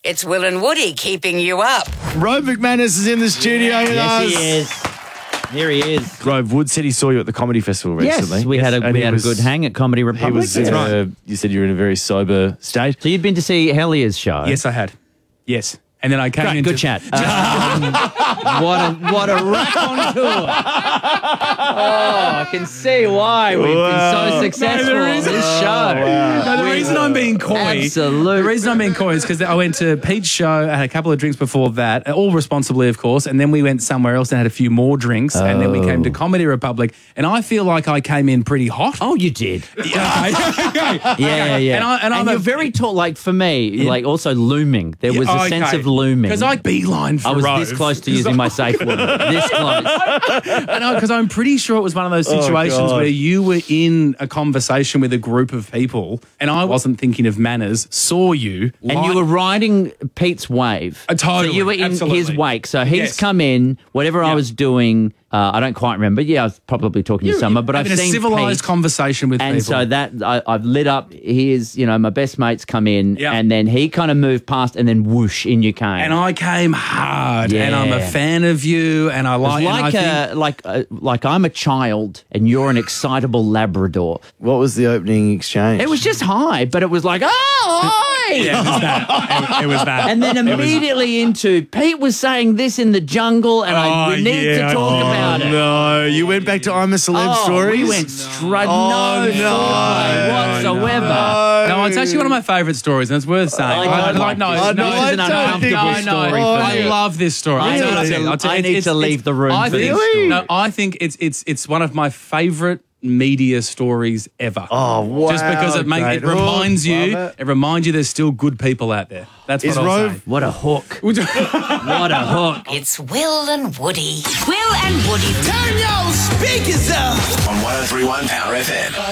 It's Will and Woody keeping you up. Rove McManus is in the studio with us. Yes, he is. Here he is. Grove Wood said he saw you at the Comedy Festival recently. Yes, we had a good hang at Comedy Republic. He was. That's right. You said you were in a very sober state. So you'd been to see Helliar's show. Yes, I had. Yes. And then I came in. Good chat. What a raconteur. I can see why we've been so successful on this show. No, the reason I'm being coy. Absolutely. The reason I'm being coy is because I went to Pete's show, I had a couple of drinks before that, all responsibly, of course, and then we went somewhere else and had a few more drinks, and then we came to Comedy Republic, and I feel like I came in pretty hot. Oh, you did. Okay. Yeah. And you're very tall. Like for me, like also looming. There was a sense of looming. Because I beeline for I was Rove. this close to using my safe word. This close. Because I'm pretty sure it was one of those situations where you were in a conversation with a group of people, and I wasn't thinking of manners, saw you. And you were riding Pete's wave. Totally. So you were in Absolutely. his wake. So he's Yes. come in, whatever I was doing, I don't quite remember. Yeah, I was probably talking to Summer, but I've having seen a civilised Pete, conversation with and people. so that I've lit up. His, my best mates come in, Yeah. and then he kind of moved past, and then whoosh, in you came. And I came hard, and I'm a Yeah. fan of you, and I like. It's and I think, like I'm a child, and you're an excitable Labrador. What was the opening exchange? It was just hi, but it was like, oh, hi! yeah, it was that. It was that. And then immediately into Pete was saying this in the jungle, and we need to talk about it. No, you went back to I'm a Celeb Stories? We went straight, Oh, no foreplay whatsoever. No, it's actually one of my favourite stories, and it's worth saying. I don't like this. No, This is an uncomfortable story for I you. love this story. I need to leave the room for this story. No, I think it's one of my favourite media stories ever. Oh, wow. Just because it Great. reminds you, Love it reminds you there's still good people out there. That's what Is I'll Rove- say. What a hook. What a hook. It's Will and Woody. Will and Woody. Turn your speakers up. On 103.1 Power FM.